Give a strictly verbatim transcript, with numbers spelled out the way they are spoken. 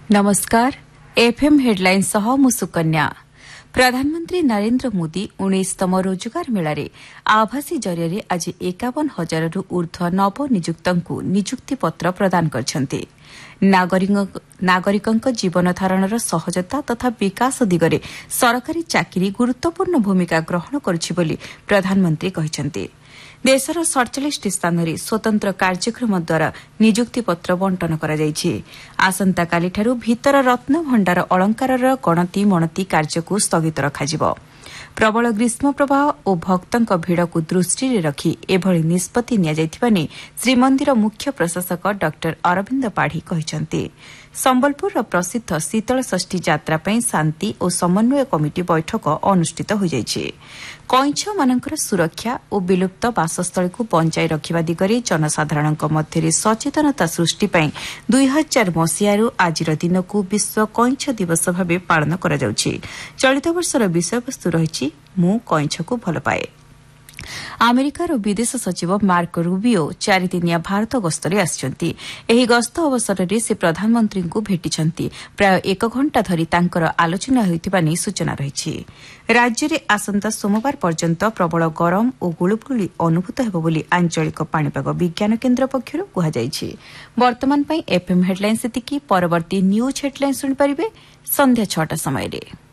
नमस्कार FM headline सह मु सुकन्या। प्रधानमंत्री नरेन्द्र मोदी उन्नीसतम रोजगार मेलारे आभासी जरिया आज एकावन हजार रु ऊर्ध्व नवनियुक्तଙ୍କୁ नियुक्ति पत्र प्रदान କରିଛନ୍ତି। नागरिकଙ୍କ जीवन धारणर सहजता तथा विकास दिगरे सरकारी चाकरी गुरुत्वपूर्ण भूमिका ग्रहण करुछि बोली प्रधानमंत्री କହିଛନ୍ତି। देशर सड़चाश स्थान में स्वतंत्र कार्यक्रम द्वारा नियुक्ति पत्र बंटन कराଯାଇଛି। आसंताकालिठारु भीतर रत्न भंडार अलंकार गणति मणति कार्य को स्थगित रखाଯିବ। प्रबल ग्रीष्म प्रवाह और भक्तों भिड़ को दृष्टि रखी एभली निष्पत्ति नियाଯାଇଥିବା नेई श्रीमंदिर मुख्य प्रशासक डॉक्टर अरविंद पाढ़ी କହିଛନ୍ତି। संबलपुर प्रसिद्ध शीतल षष्ठी यात्रा ପାଇଁ शांति और समन्वय कमिटी बैठक अनुष्ठित हो जाइछि। कईछ मानकर सुरक्षा और विलुप्त बासस्थली को बंचाई रखिबा दिगरे जनसाधारणक मध्य सचेतनता सृष्टि ପାଇଁ दुई हजार मसीहारू आजिर दिन को विश्व कईछ दिवस भाव पालन करा जाउछि। चलित वर्षर विषयवस्तु रहिछि मु कईछ को भल पाए। अमेरिकार विदेश सचिव मार्क रूबियो चारिदिनिया भारत गस्तरे आसिଛନ୍ତି। ଏହି गस्त अवसରରେ से प्रधानमंत्री को भेटिଛନ୍ତି। प्राय एक घंटा धरी तांकर आलोचना होइतिबा नै सूचना रहिछि। राज्य में आसंता सोमवार पर्यंत प्रबल गरम और गुळुगुळी अनुभूत हेबो बोली आंचलिक पाणीपाग विज्ञान केन्द्र पक्षरु कुहाଯାଇଛି। वर्तमान पई एफएम हेडलाइन सेतिकी। परवर्ती न्यूज हेडलाइन सुनि परिबे संध्या छटा समय रे।